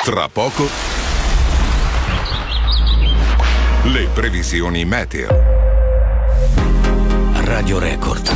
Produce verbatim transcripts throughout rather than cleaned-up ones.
Tra poco le previsioni meteo. Radio Record.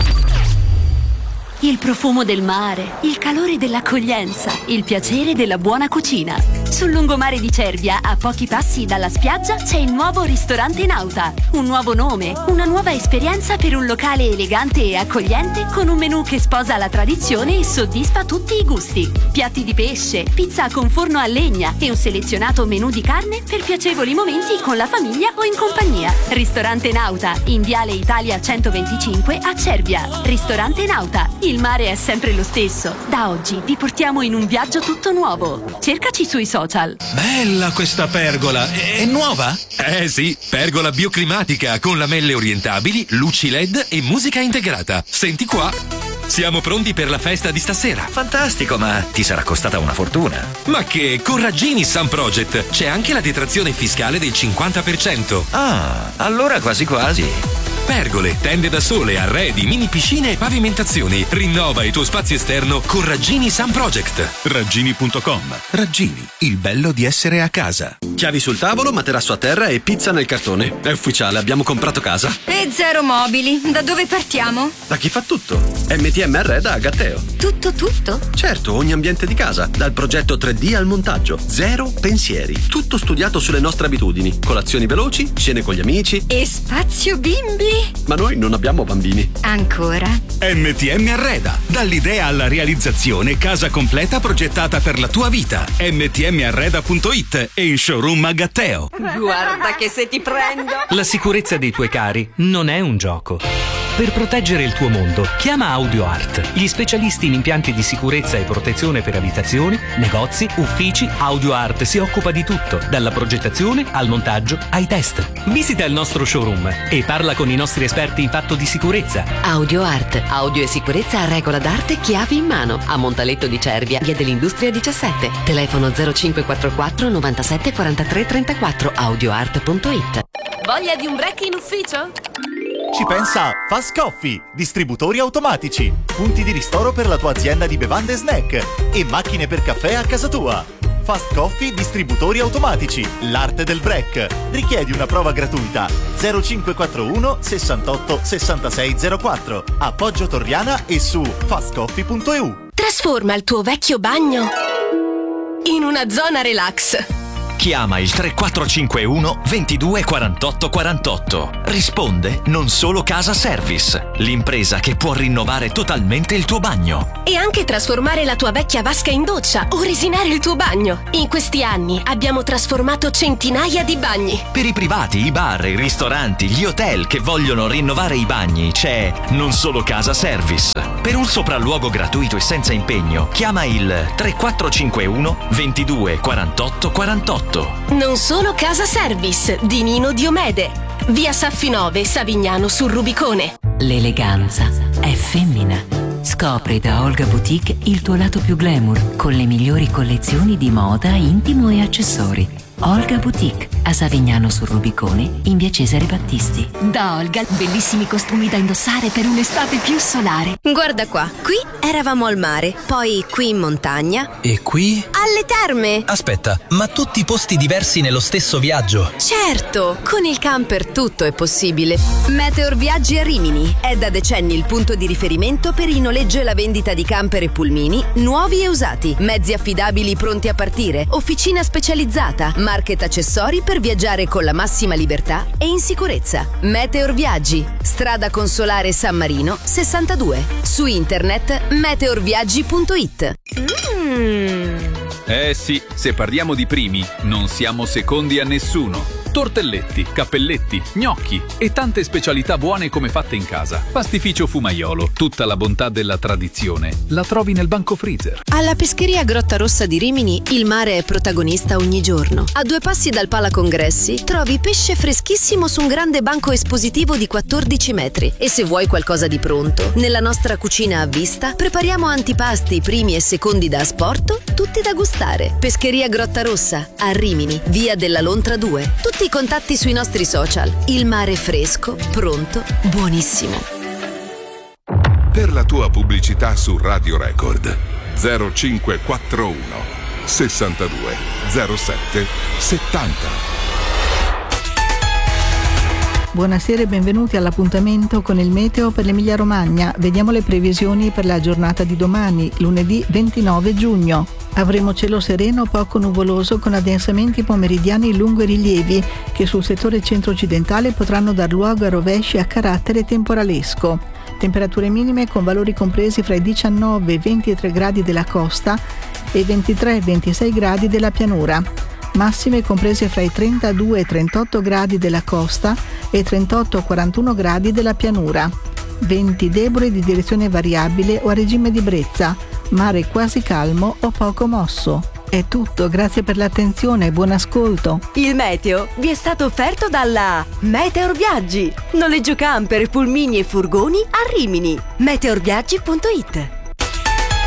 Il profumo del mare, il calore dell'accoglienza, il piacere della buona cucina. Sul lungomare di Cervia, a pochi passi dalla spiaggia, c'è il nuovo ristorante Nauta. Un nuovo nome, una nuova esperienza per un locale elegante e accogliente con un menù che sposa la tradizione e soddisfa tutti i gusti. Piatti di pesce, pizza con forno a legna e un selezionato menù di carne per piacevoli momenti con la famiglia o in compagnia. Ristorante Nauta, in Viale Italia centoventicinque a Cervia. Ristorante Nauta. Il mare è sempre lo stesso. Da oggi vi portiamo in un viaggio tutto nuovo. Cercaci sui social. Bella questa pergola. È, è nuova? Eh sì, pergola bioclimatica con lamelle orientabili, luci L E D e musica integrata. Senti qua. Siamo pronti per la festa di stasera. Fantastico, ma ti sarà costata una fortuna. Ma che, con Raggini Sun Project c'è anche la detrazione fiscale del cinquanta per cento. Ah, allora quasi quasi. Pergole, tende da sole, arredi, mini piscine e pavimentazioni. Rinnova il tuo spazio esterno con Raggini Sun Project. Raggini punto com. Raggini, il bello di essere a casa. Chiavi sul tavolo, materasso a terra e pizza nel cartone. È ufficiale, abbiamo comprato casa. E zero mobili. Da dove partiamo? Da chi fa tutto? M T M Arreda a Gatteo. Tutto tutto? Certo, ogni ambiente di casa, dal progetto tre D al montaggio. Zero pensieri. Tutto studiato sulle nostre abitudini. Colazioni veloci, cene con gli amici. E spazio bimbi? Ma noi non abbiamo bambini. Ancora? M T M Arreda. Dall'idea alla realizzazione, casa completa progettata per la tua vita. M T M arreda punto it e in showroom a Gatteo. Guarda che se ti prendo. La sicurezza dei tuoi cari non è un gioco. Per proteggere il tuo mondo, chiama AudioArt, gli specialisti in impianti di sicurezza e protezione per abitazioni, negozi, uffici. AudioArt si occupa di tutto, dalla progettazione al montaggio ai test. Visita il nostro showroom e parla con i nostri esperti in fatto di sicurezza. AudioArt, audio e sicurezza a regola d'arte, chiavi in mano, a Montaletto di Cervia, via dell'Industria diciassette. Telefono zero cinque quattro quattro novantasette quarantatré trentaquattro, audioart punto it. Voglia di un break in ufficio? Ci pensa Fast Coffee, distributori automatici, punti di ristoro per la tua azienda di bevande e snack e macchine per caffè a casa tua. Fast Coffee, distributori automatici, l'arte del break. Richiedi una prova gratuita. zero cinque quattro uno sessantotto sessantasei zero quattro, a Poggio Torriana e su fast coffee punto e u. Trasforma il tuo vecchio bagno in una zona relax. Chiama il tre quattro cinque uno ventidue quarantotto quarantotto. Risponde Non Solo Casa Service, l'impresa che può rinnovare totalmente il tuo bagno. E anche trasformare la tua vecchia vasca in doccia o resinare il tuo bagno. In questi anni abbiamo trasformato centinaia di bagni. Per i privati, i bar, i ristoranti, gli hotel che vogliono rinnovare i bagni c'è Non Solo Casa Service. Per un sopralluogo gratuito e senza impegno, chiama il tre quattro cinque uno ventidue quarantotto quarantotto. Non Solo Casa Service di Nino Diomede, via Saffinove, Savignano sul Rubicone. L'eleganza è femmina. Scopri da Olga Boutique il tuo lato più glamour con le migliori collezioni di moda, intimo e accessori. Olga Boutique a Savignano sul Rubicone in via Cesare Battisti. Da Olga, bellissimi costumi da indossare per un'estate più solare. Guarda qua, qui eravamo al mare, poi qui in montagna. E qui? Alle terme. Aspetta, ma tutti posti diversi nello stesso viaggio? Certo, con il camper tutto è possibile. Meteor Viaggi a Rimini è da decenni il punto di riferimento per il noleggio e la vendita di camper e pulmini nuovi e usati, mezzi affidabili pronti a partire, officina specializzata, market accessori per viaggiare con la massima libertà e in sicurezza. Meteor Viaggi, strada Consolare San Marino sessantadue. Su internet meteor viaggi punto it. Mm. Eh sì, se parliamo di primi, non siamo secondi a nessuno. Tortelletti, cappelletti, gnocchi e tante specialità buone come fatte in casa. Pastificio Fumaiolo, tutta la bontà della tradizione la trovi nel banco freezer. Alla pescheria Grotta Rossa di Rimini il mare è protagonista ogni giorno. A due passi dal Pala Congressi trovi pesce freschissimo su un grande banco espositivo di quattordici metri. E se vuoi qualcosa di pronto, nella nostra cucina a vista prepariamo antipasti, primi e secondi da asporto, tutti da gustare. Pescheria Grotta Rossa a Rimini, via della Lontra due. Tutti i contatti sui nostri social. Il mare fresco, pronto, buonissimo. Per la tua pubblicità su Radio Record zero cinque quattro uno sessantadue zero sette settanta. Buonasera e benvenuti all'appuntamento con il meteo per l'Emilia Romagna. Vediamo le previsioni per la giornata di domani, lunedì ventinove giugno. Avremo cielo sereno poco nuvoloso con addensamenti pomeridiani lungo i rilievi che sul settore centro-occidentale potranno dar luogo a rovesci a carattere temporalesco. Temperature minime con valori compresi fra i diciannove e i ventitré gradi della costa e i ventitré e ventisei gradi della pianura. Massime comprese fra i trentadue e trentotto gradi della costa e trentotto e quarantuno gradi della pianura. Venti deboli di direzione variabile o a regime di brezza, mare quasi calmo o poco mosso. È tutto, grazie per l'attenzione e buon ascolto. Il meteo vi è stato offerto dalla Meteor Viaggi. Noleggio camper, pulmini e furgoni a Rimini. meteor viaggi punto it.